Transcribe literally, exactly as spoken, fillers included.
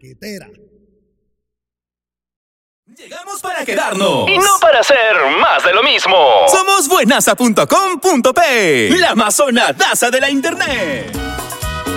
paquetera. Llegamos para quedarnos y no para hacer más de lo mismo. Somos buenaza punto com punto pe, la amazonadaza de la internet.